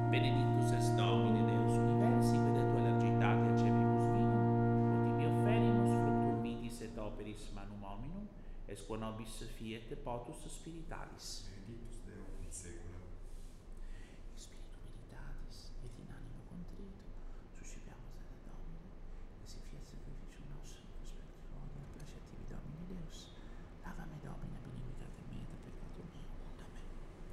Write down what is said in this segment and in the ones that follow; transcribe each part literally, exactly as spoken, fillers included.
Benedictus es Domine Deus universi, quid et tua largitate accepimus vinum, ut ibi offerimus fructum vitis et operis manum hominum, es quo nobis fiet potus spiritualis. Benedictus Deus in saecula. Spiritu meditatis et in animo contrito, suscipiamus ad Domine, et si fiat sacrificium nostrum prospectivo et placetivi Domini Deus. Lava me Domine ab iniquitate mea et peccatum meum. Amen.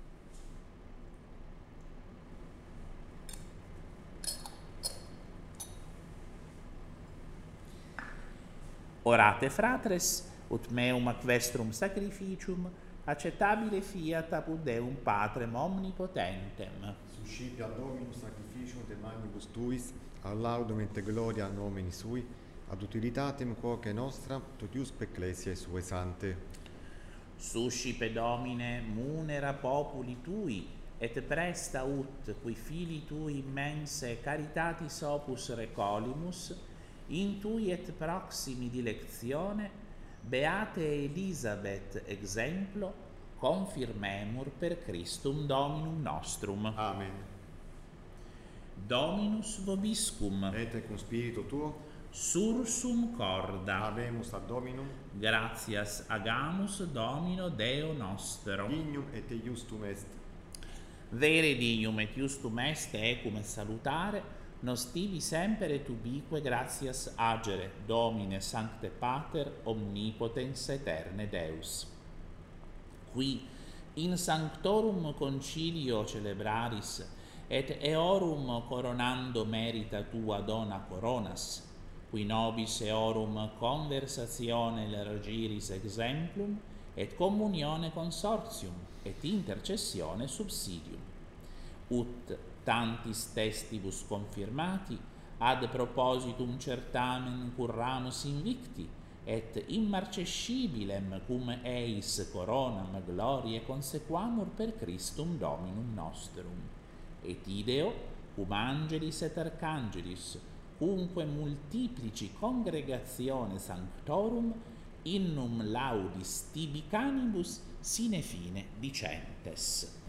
Orate fratres, ut meum ac vestrum sacrificium acceptabile fiat apud Deum Patrem omnipotentem. Suscipia Dominus sacrificium de manibus tuis, ad laudum et gloria nomini sui, ad utilitatem quoque nostra, totiusque ecclesiae sue sante. Suscipe Domine munera populi tui, et presta ut, qui fili tui immense caritatis opus recolimus, in tui et proximi dilectione, beate Elisabeth exemplo, confirmemur per Christum Dominum nostrum. Amen. Dominus vobiscum, Et cum spiritu tuo, sursum corda, habemus ad Dominum, gratias agamus Domino Deo nostro. dignum et iustum est. Vere dignum et justum est ecum et salutare, nos tibi semper et ubique gratias agere, Domine Sancte Pater, omnipotens aeterne Deus. Qui in sanctorum concilio celebraris, et eorum coronando merita tua dona coronas, qui nobis eorum conversatione largiris exemplum, et communione consortium, et intercessione subsidium. Ut tantis testibus confirmati, ad propositum certamen curramus invicti, et immarcescibilem cum eis coronam gloriae consequamur per Christum Dominum nostrum. Et ideo, cum angelis et arcangelis, cumque multiplici congregatione sanctorum, innum laudis tibi canibus sine fine dicentes.